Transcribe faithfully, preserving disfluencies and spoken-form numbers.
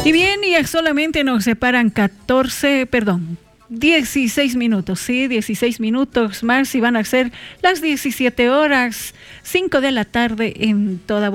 Y bien, y solamente nos separan catorce, perdón, dieciséis minutos, sí, dieciséis minutos más y van a ser las diecisiete horas, cinco de la tarde en toda